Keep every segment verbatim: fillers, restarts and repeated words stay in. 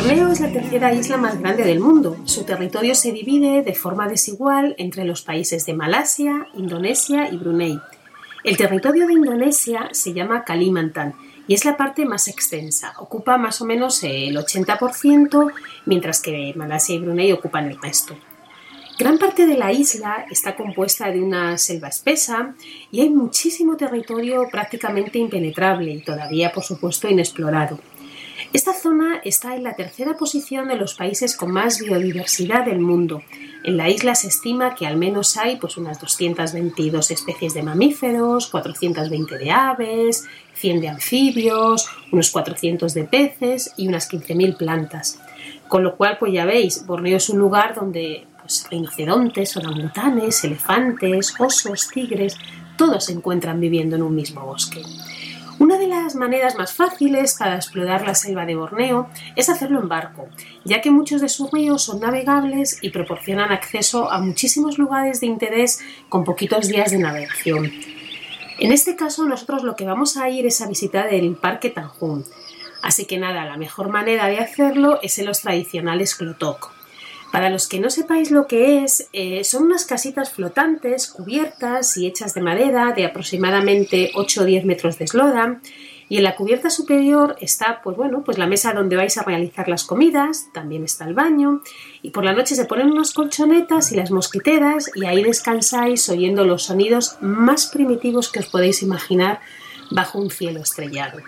Borneo es la tercera isla más grande del mundo. Su territorio se divide de forma desigual entre los países de Malasia, Indonesia y Brunei. El territorio de Indonesia se llama Kalimantan y es la parte más extensa. Ocupa más o menos el ochenta por ciento, mientras que Malasia y Brunei ocupan el resto. Gran parte de la isla está compuesta de una selva espesa y hay muchísimo territorio prácticamente impenetrable y todavía, por supuesto, inexplorado. Esta zona está en la tercera posición de los países con más biodiversidad del mundo. En la isla se estima que al menos hay pues, unas doscientas veintidós especies de mamíferos, cuatrocientas veinte de aves, cien de anfibios, unos cuatrocientos de peces y unas quince mil plantas. Con lo cual, pues ya veis, Borneo es un lugar donde pues, rinocerontes, orangutanes, elefantes, osos, tigres, todos se encuentran viviendo en un mismo bosque. Una de las maneras más fáciles para explorar la selva de Borneo es hacerlo en barco, ya que muchos de sus ríos son navegables y proporcionan acceso a muchísimos lugares de interés con poquitos días de navegación. En este caso, nosotros lo que vamos a ir es a visitar el Parque Tanjung. Así que nada, la mejor manera de hacerlo es en los tradicionales klotok. Para los que no sepáis lo que es, eh, son unas casitas flotantes, cubiertas y hechas de madera de aproximadamente ocho o diez metros de eslora, y en la cubierta superior está pues bueno, pues la mesa donde vais a realizar las comidas, también está el baño, y por la noche se ponen unas colchonetas y las mosquiteras y ahí descansáis oyendo los sonidos más primitivos que os podéis imaginar bajo un cielo estrellado.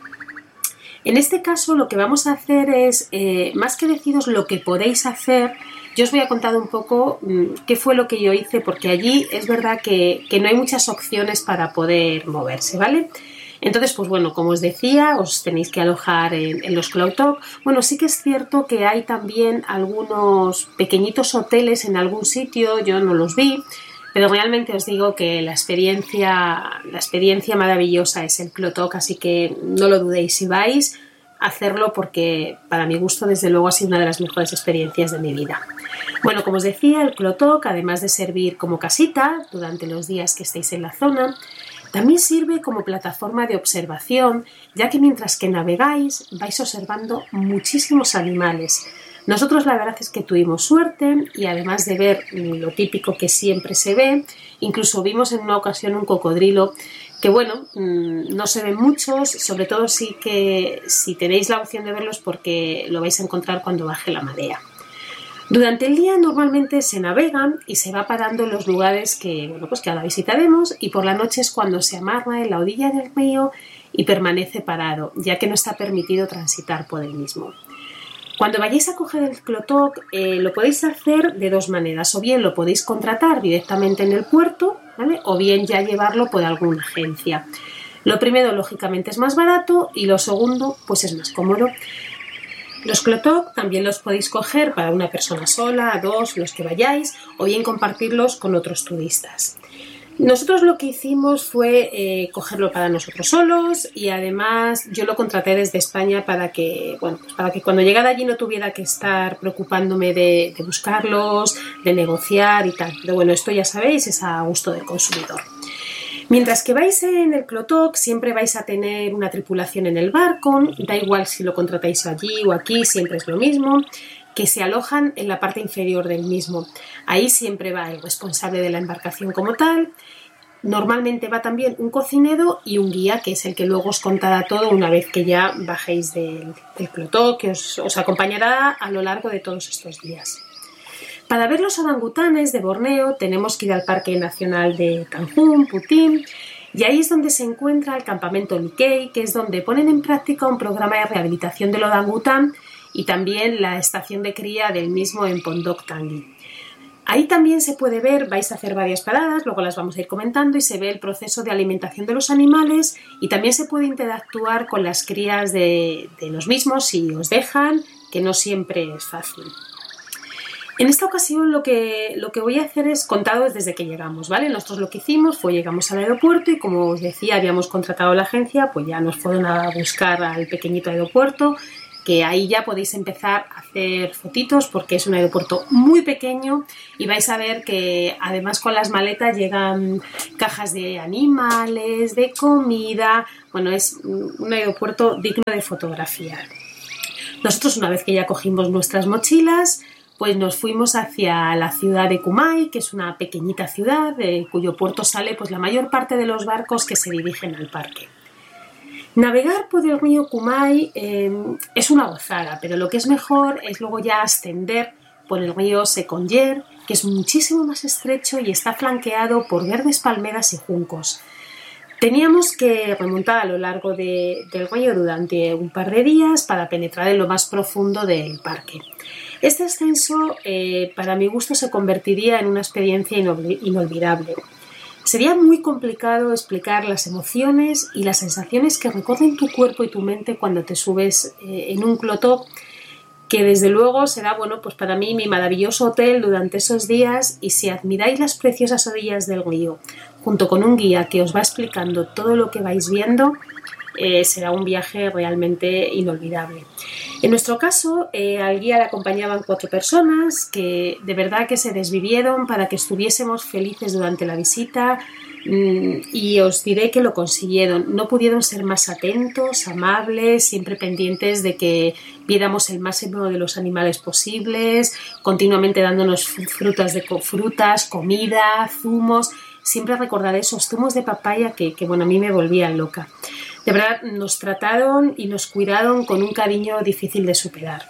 En este caso lo que vamos a hacer es, eh, más que deciros lo que podéis hacer, yo os voy a contar un poco mmm, qué fue lo que yo hice, porque allí es verdad que, que no hay muchas opciones para poder moverse, ¿vale? Entonces, pues bueno, como os decía, os tenéis que alojar en, en los klotok. Bueno, sí que es cierto que hay también algunos pequeñitos hoteles en algún sitio, yo no los vi, pero realmente os digo que la experiencia, la experiencia maravillosa es el klotok, así que no lo dudéis si vais a hacerlo, porque para mi gusto desde luego ha sido una de las mejores experiencias de mi vida. Bueno, como os decía, el klotok, además de servir como casita durante los días que estéis en la zona, también sirve como plataforma de observación, ya que mientras que navegáis vais observando muchísimos animales. Nosotros la verdad es que tuvimos suerte y además de ver lo típico que siempre se ve, incluso vimos en una ocasión un cocodrilo que bueno, no se ven muchos, sobre todo sí que si tenéis la opción de verlos, porque lo vais a encontrar cuando baje la marea. Durante el día normalmente se navegan y se va parando en los lugares que, bueno, pues que ahora visitaremos, y por la noche es cuando se amarra en la orilla del río y permanece parado, ya que no está permitido transitar por el mismo. Cuando vayáis a coger el klotok, eh, lo podéis hacer de dos maneras, o bien lo podéis contratar directamente en el puerto, ¿vale? O bien ya llevarlo por alguna agencia. Lo primero, lógicamente, es más barato, y lo segundo, pues es más cómodo. Los klotok también los podéis coger para una persona sola, dos, los que vayáis, o bien compartirlos con otros turistas. Nosotros lo que hicimos fue eh, cogerlo para nosotros solos, y además yo lo contraté desde España para que, bueno, pues para que cuando llegara allí no tuviera que estar preocupándome de, de buscarlos, de negociar y tal. Pero bueno, esto ya sabéis, es a gusto del consumidor. Mientras que vais en el klotok, siempre vais a tener una tripulación en el barco, da igual si lo contratáis allí o aquí, siempre es lo mismo, que se alojan en la parte inferior del mismo. Ahí siempre va el responsable de la embarcación como tal. Normalmente va también un cocinero y un guía, que es el que luego os contará todo una vez que ya bajéis del, del klotok, que os, os acompañará a lo largo de todos estos días. Para ver los orangutanes de Borneo tenemos que ir al Parque Nacional de Tanjung Puting, y ahí es donde se encuentra el campamento Likey, que es donde ponen en práctica un programa de rehabilitación del orangután, y también la estación de cría del mismo en Pondok Tanggi. Ahí también se puede ver, vais a hacer varias paradas, luego las vamos a ir comentando, y se ve el proceso de alimentación de los animales, y también se puede interactuar con las crías de, de los mismos si os dejan, que no siempre es fácil. En esta ocasión lo que, lo que voy a hacer es contaros desde que llegamos, ¿vale? Nosotros lo que hicimos fue llegamos al aeropuerto y, como os decía, habíamos contratado a la agencia, pues ya nos fueron a buscar al pequeñito aeropuerto, que ahí ya podéis empezar a hacer fotitos porque es un aeropuerto muy pequeño, y vais a ver que además con las maletas llegan cajas de animales, de comida. Bueno, es un aeropuerto digno de fotografiar. Nosotros, una vez que ya cogimos nuestras mochilas, pues nos fuimos hacia la ciudad de Kumai, que es una pequeñita ciudad de cuyo puerto sale pues la mayor parte de los barcos que se dirigen al parque. Navegar por el río Kumai eh, es una gozada, pero lo que es mejor es luego ya ascender por el río Seconyer, que es muchísimo más estrecho y está flanqueado por verdes palmeras y juncos. Teníamos que remontar a lo largo de, del río durante un par de días para penetrar en lo más profundo del parque. Este ascenso, eh, para mi gusto, se convertiría en una experiencia inol- inolvidable. Sería muy complicado explicar las emociones y las sensaciones que recorren tu cuerpo y tu mente cuando te subes eh, en un clotop, que desde luego será, bueno, pues para mí mi maravilloso hotel durante esos días, y si admiráis las preciosas orillas del río, junto con un guía que os va explicando todo lo que vais viendo, eh, será un viaje realmente inolvidable. En nuestro caso, eh, al guía le acompañaban cuatro personas que de verdad que se desvivieron para que estuviésemos felices durante la visita, y os diré que lo consiguieron. No pudieron ser más atentos, amables, siempre pendientes de que viéramos el máximo de los animales posibles, continuamente dándonos frutas, de, frutas comida, zumos. Siempre recordaré esos zumos de papaya que, que bueno, a mí me volvían loca. De verdad, nos trataron y nos cuidaron con un cariño difícil de superar.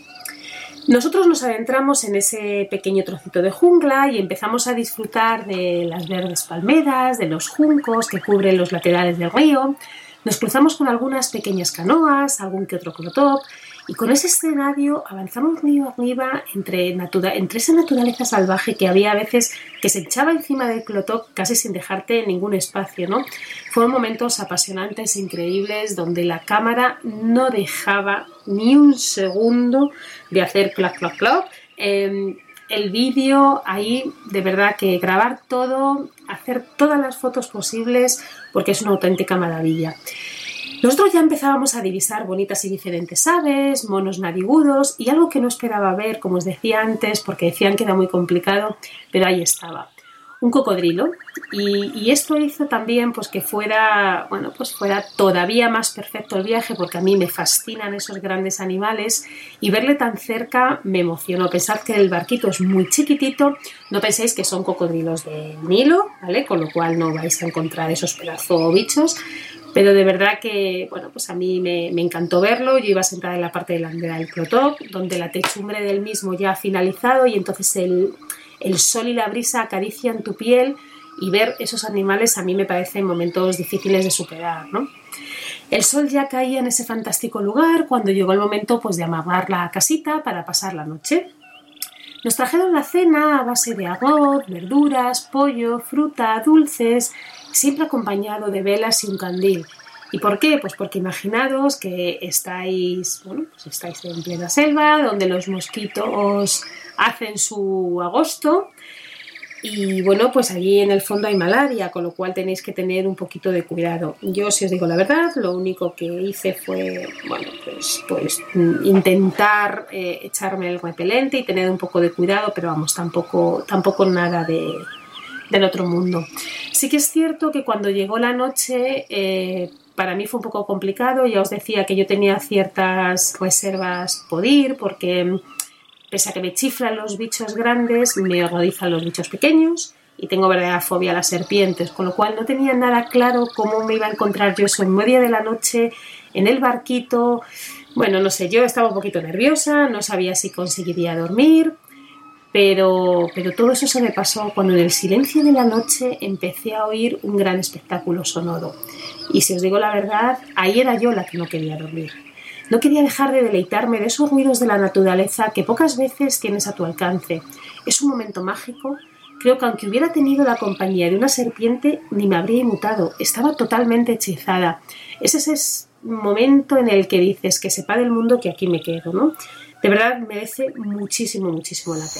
Nosotros nos adentramos en ese pequeño trocito de jungla y empezamos a disfrutar de las verdes palmeras, de los juncos que cubren los laterales del río. Nos cruzamos con algunas pequeñas canoas, algún que otro clotop, y con ese escenario avanzamos río arriba entre, natura- entre esa naturaleza salvaje que había a veces que se echaba encima del clotop casi sin dejarte ningún espacio, ¿no? Fueron momentos apasionantes, increíbles, donde la cámara no dejaba ni un segundo de hacer clac, clac, clac. Eh, el vídeo ahí, de verdad que grabar todo, hacer todas las fotos posibles, porque es una auténtica maravilla. Nosotros ya empezábamos a divisar bonitas y diferentes aves, monos narigudos y algo que no esperaba ver, como os decía antes, porque decían que era muy complicado, pero ahí estaba, un cocodrilo. Y, y esto hizo también pues, que fuera, bueno, pues fuera todavía más perfecto el viaje, porque a mí me fascinan esos grandes animales y verle tan cerca me emocionó. Pensad que el barquito es muy chiquitito, no penséis que son cocodrilos del Nilo, ¿vale? Con lo cual no vais a encontrar esos pedazos bichos. Pero de verdad que, bueno, pues a mí me, me encantó verlo. Yo iba sentada en la parte delantera del clotop, donde la techumbre del mismo ya ha finalizado y entonces el, el sol y la brisa acarician tu piel, y ver esos animales a mí me parecen momentos difíciles de superar, ¿no? El sol ya caía en ese fantástico lugar cuando llegó el momento pues, de amarrar la casita para pasar la noche. Nos trajeron la cena a base de arroz, verduras, pollo, fruta, dulces, siempre acompañado de velas y un candil. ¿Y por qué? Pues porque imaginaros que estáis, bueno, pues estáis en plena selva, donde los mosquitos hacen su agosto, y bueno, pues allí en el fondo hay malaria, con lo cual tenéis que tener un poquito de cuidado. Yo, si os digo la verdad, lo único que hice fue, bueno, pues, pues intentar eh, echarme el repelente y tener un poco de cuidado, pero vamos, tampoco, tampoco nada de, del otro mundo. Sí que es cierto que cuando llegó la noche, eh, para mí fue un poco complicado. Ya os decía que yo tenía ciertas reservas por ir, porque pese a que me chiflan los bichos grandes, me horrorizan los bichos pequeños y tengo verdadera fobia a las serpientes, con lo cual no tenía nada claro cómo me iba a encontrar yo eso en medio de la noche, en el barquito. Bueno, no sé, yo estaba un poquito nerviosa, no sabía si conseguiría dormir, pero, pero todo eso se me pasó cuando en el silencio de la noche empecé a oír un gran espectáculo sonoro. Y si os digo la verdad, ahí era yo la que no quería dormir. No quería dejar de deleitarme de esos ruidos de la naturaleza que pocas veces tienes a tu alcance. Es un momento mágico. Creo que aunque hubiera tenido la compañía de una serpiente, ni me habría inmutado. Estaba totalmente hechizada. Es ese momento en el que dices que sepa del mundo que aquí me quedo, ¿no? De verdad merece muchísimo, muchísimo la pena.